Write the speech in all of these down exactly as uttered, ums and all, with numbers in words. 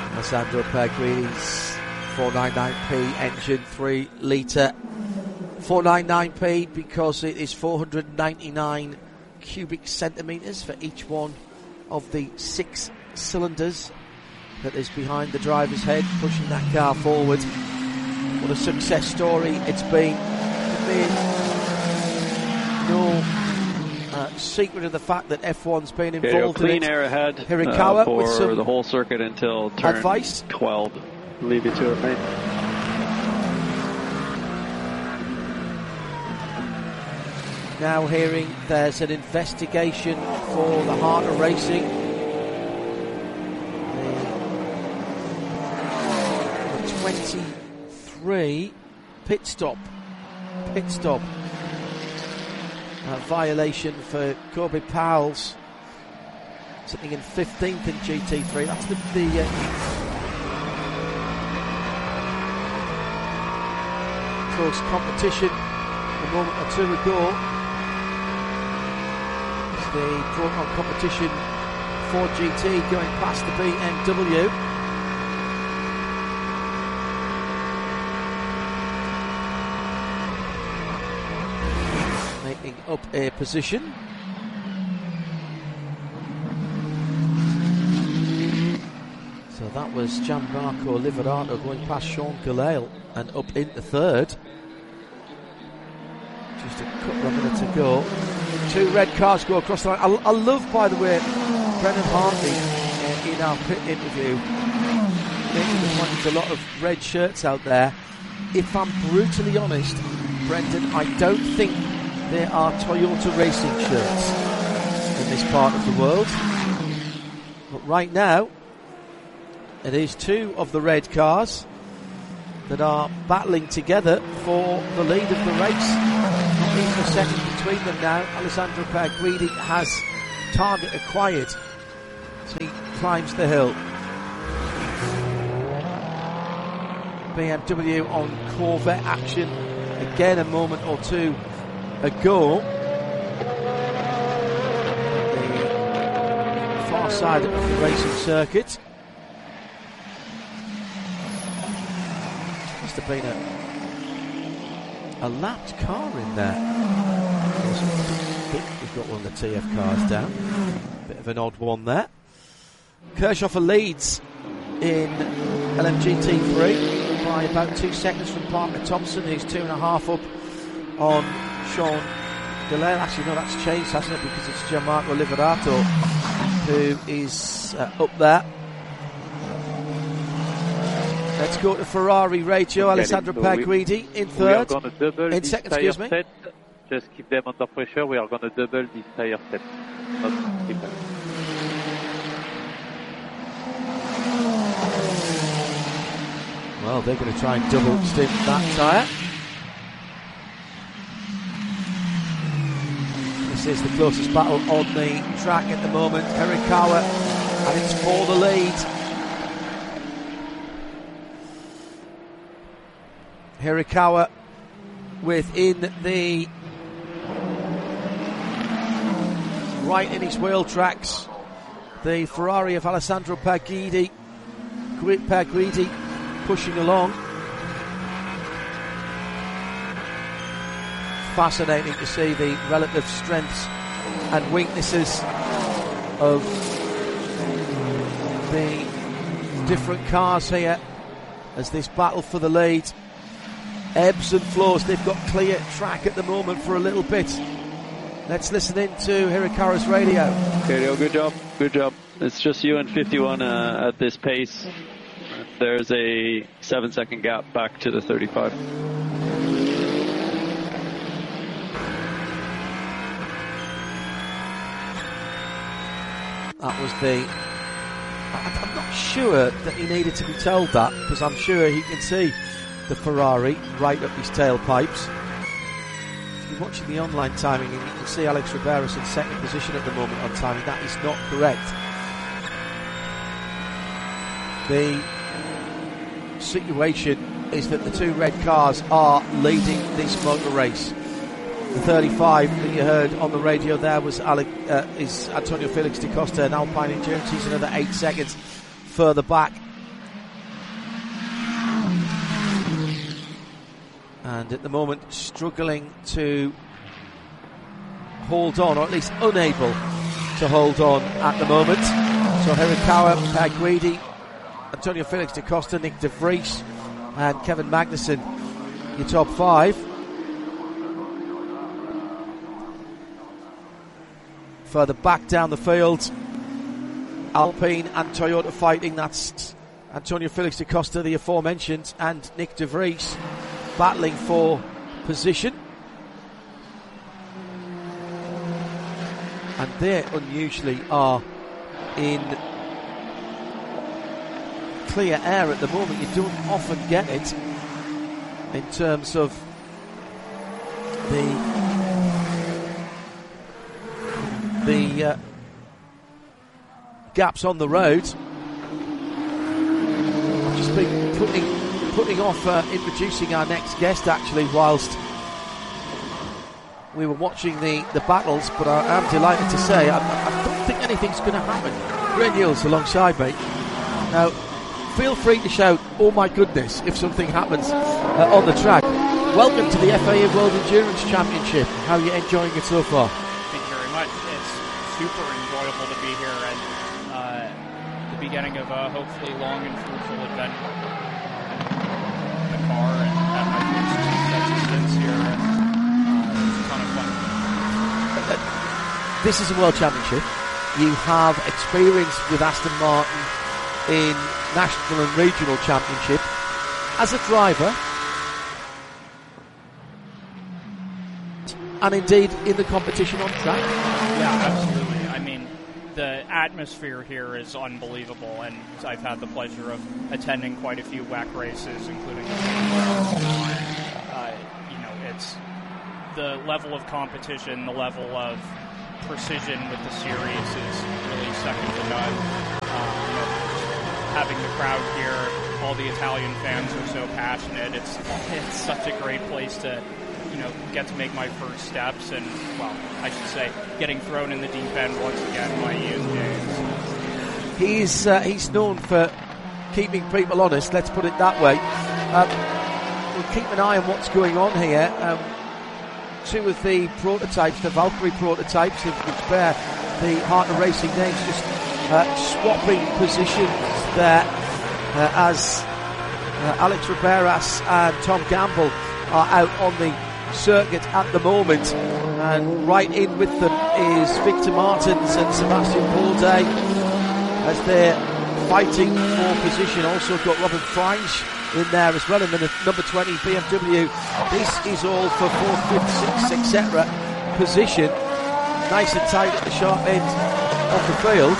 Alessandro Perguidi's four ninety-nine P engine, three litre. four ninety-nine P because it is four hundred ninety-nine cubic centimetres for each one of the six cylinders that is behind the driver's head, pushing that car forward. What a success story it's been. There's no uh, secret of the fact that F one's been involved okay, in it. Clean air ahead Hirakawa uh, for with some the whole circuit until turn advice. twelve. Leave it to it, mate. Now hearing there's an investigation for the heart of racing. The, the twenty-three pit stop. Pit stop. A violation for Corby Powell's. Sitting in fifteenth in G T three. That's the, the uh, close competition a moment or two ago. The brought on competition for G T going past the B M W. Making up a position. So that was Gianmarco Liverato going past Sean Gallale and up into third. Just a couple of minutes to go. Two red cars go across the line. I, I love, by the way, Brennan Hartley uh, in our pit interview making the point there's a lot of red shirts out there. If I'm brutally honest, Brendan, I don't think there are Toyota racing shirts in this part of the world. But right now, it is two of the red cars that are battling together for the lead of the race. Not even a second between them now. Alessandro Perguidi has target acquired as he climbs the hill. B M W on Corvette action again a moment or two ago. The far side of the racing circuit. Must have been a A lapped car in there. We've got one of the T F cars down. Bit of an odd one there. Kirchhofer leads in L M G T three by about two seconds from Parker Thompson, who's two and a half up on Sean Gallale. Actually, no, that's changed, hasn't it? Because it's Gianmarco Liverato who is uh, up there. Let's go to Ferrari radio. Okay, Alessandro so Perguidi in third. In second, excuse me. Set. Just keep them under pressure. We are going to double this tire set. Not triple. Well, they're going to try and double stint that tyre. This is the closest battle on the track at the moment. Hirakawa, and it's for the lead. Hirakawa within the right in his wheel tracks. The Ferrari of Alessandro Perguidi. Perguidi pushing along. Fascinating to see the relative strengths and weaknesses of the different cars here as this battle for the lead ebbs and flows. They've got clear track at the moment for a little bit. Let's listen in to Hirakawa's radio. Okay, good job, good job. It's just you and fifty-one uh, at this pace. There's a seven second gap back to the thirty-five. That was the... I, I'm not sure that he needed to be told that, because I'm sure he can see the Ferrari right up his tailpipes. If you're watching the online timing and you can see Alex Riberas in second position at the moment on timing, that is not correct. The situation is that the two red cars are leading this motor race. The thirty-five that you heard on the radio there was Alec, uh, is Antonio Felix da Costa, an Alpine Endurance. He's another eight seconds further back and at the moment struggling to hold on, or at least unable to hold on at the moment. So Hirakawa, Per Guidi, Antonio Felix da Costa, Nick De Vries and Kevin Magnussen, your top five. Further back down the field, Alpine and Toyota fighting. That's Antonio Felix da Costa, the aforementioned, and Nick De Vries battling for position. And they unusually are in clear air at the moment. You don't often get it in terms of the the uh, gaps on the road. I've just been putting putting off uh, introducing our next guest actually whilst we were watching the, the battles, but I am delighted to say I, I don't think anything's going to happen. Ray Niels alongside me. Now, feel free to shout, "Oh my goodness," if something happens uh, on the track. Welcome to the F A A World Endurance Championship. How are you enjoying it so far? Thank you very much. It's super enjoyable to be here at uh, the beginning of a hopefully long and fruitful adventure in the car and at my first two sets of stints here. And, uh, it's a ton of fun. This is a World Championship. You have experience with Aston Martin in National and Regional Championship. As a driver, and indeed in the competition on track. Yeah, absolutely. I mean, the atmosphere here is unbelievable, and I've had the pleasure of attending quite a few W A C races, including the uh, you know, it's the level of competition, the level of precision with the series is really second to none. Uh, you know, having the crowd here, all the Italian fans are so passionate. It's it's such a great place to, you know, get to make my first steps, and, well, I should say, getting thrown in the deep end once again in my youth days. He's uh, he's known for keeping people honest. Let's put it that way. Um, we'll keep an eye on what's going on here. Um, two of the prototypes, the Valkyrie prototypes, which bear the Heart of Racing names, just uh, swapping positions there uh, as uh, Alex Riberas and Tom Gamble are out on the circuit at the moment, and right in with them is Victor Martins and Sebastian Bourdais as they're fighting for position. Also got Robin Freinsch in there as well in the number twenty B M W. This is all for fourth, fifth, sixth, et cetera position. Nice and tight at the sharp end of the field.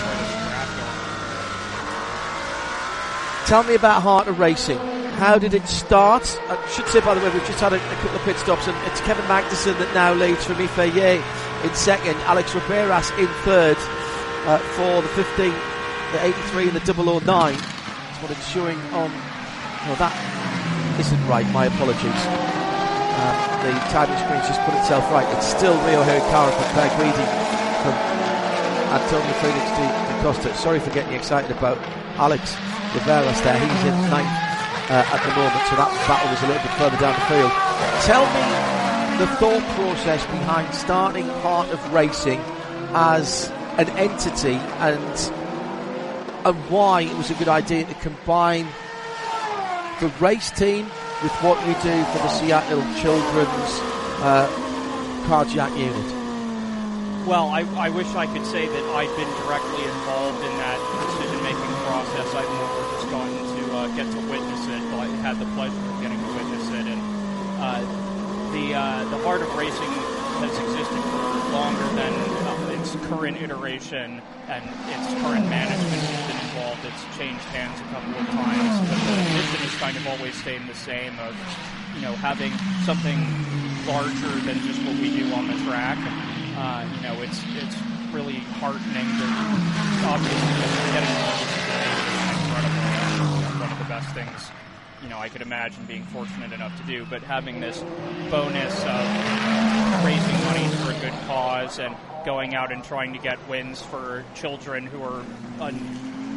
Tell me about Heart of Racing. How did it start? I should say, by the way, we've just had a, a couple of pit stops, and it's Kevin Magnussen that now leads from Ifeye in second, Alex Riberas in third uh, for the fifteen, the eighty-three and the double oh nine. That's what it's showing on. Well, that isn't right, my apologies. Uh, the timing screen's just put itself right. It's still Rio Hirakawa from Per Guidi from Antonio Felix da Costa. Sorry for getting you excited about Alex Riberas there. He's in ninth uh, at the moment, so that battle was a little bit further down the field. Tell me the thought process behind starting Heart of Racing as an entity, and and why it was a good idea to combine the race team with what you do for the Seattle Children's uh, cardiac unit. Well, I, I wish I could say that I've been directly involved in that decision-making process. I've more just gotten to uh, get to witness it. But I had the pleasure of getting to witness it, and uh, the uh, the Heart of Racing has existed for longer than uh, its current iteration, and its current management has been involved. It's changed hands a couple of times, but the mission has kind of always stayed the same of, you know, having something larger than just what we do on the track. Uh, you know, it's it's really heartening to obviously getting to this today is incredible. And one of the best things, you know, I could imagine being fortunate enough to do, but having this bonus of raising money for a good cause and going out and trying to get wins for children who are un-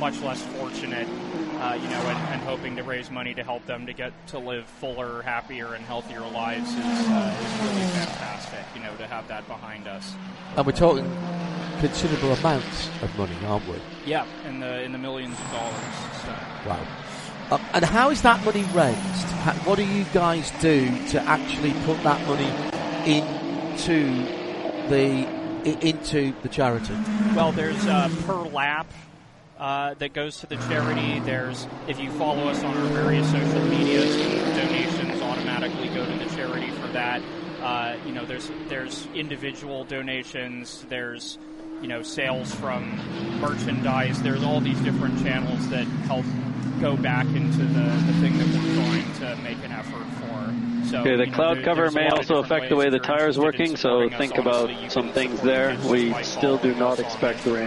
much less fortunate, uh, you know, and, and hoping to raise money to help them to get to live fuller, happier, and healthier lives is, uh, is really fantastic, you know, to have that behind us. And we're talking considerable amounts of money, aren't we? Yeah, in the in the millions of dollars. So. Wow. Uh, and how is that money raised? How, what do you guys do to actually put that money into the i- into the charity? Well, there's uh, per lap uh, that goes to the charity. There's, if you follow us on our various social medias, donations automatically go to the charity for that. Uh, you know, there's there's individual donations. There's, you know, sales from merchandise. There's all these different channels that help go back into the, the thing that we're trying to make an effort for. So, okay, the you know, cloud there, cover may also affect the way the tire is working, so think about some things there. We still do not expect rain.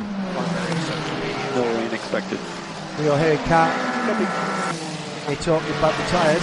No rain expected. We are here, Kat. We're talking about the tyres.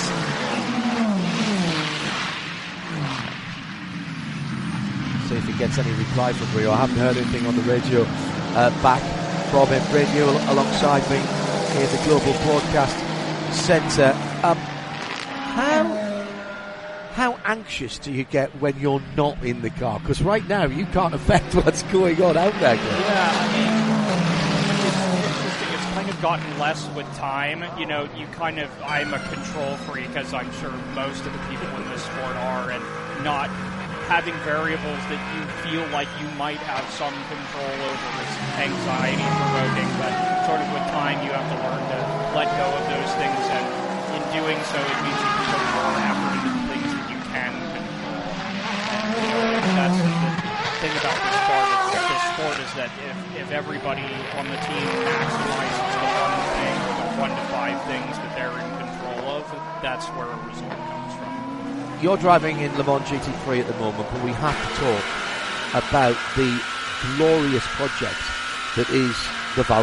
See if he gets any reply from Rio. I haven't heard anything on the radio uh, back from him. Radio alongside me in the Global Broadcast Centre. Um, how how anxious do you get when you're not in the car? Because right now you can't affect what's going on out there. Glenn. Yeah, I mean, it's interesting. It's kind of gotten less with time. You know, you kind of, I'm a control freak, as I'm sure most of the people in this sport are, and not having variables that you feel like you might have some control over is anxiety provoking, but sort of with time you have to learn to let go of those things, and in doing so it means you can put more effort into the things that you can control. And, you know, that's the thing about this sport is, this sport is that if, if everybody on the team maximizes the one thing or the one to five things that they're in control of, that's where a result comes from. You're driving in Le Mans G T three at the moment, but we have to talk about the glorious project that is the Val